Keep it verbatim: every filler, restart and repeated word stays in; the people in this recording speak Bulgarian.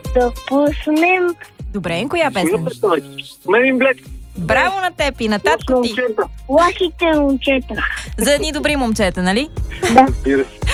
Да пуснем. Добре, коя песен? Мемин Блек. Браво на теб и на татко ти. Лошите момчета. За едни добри момчета, нали? Да. Разбира се.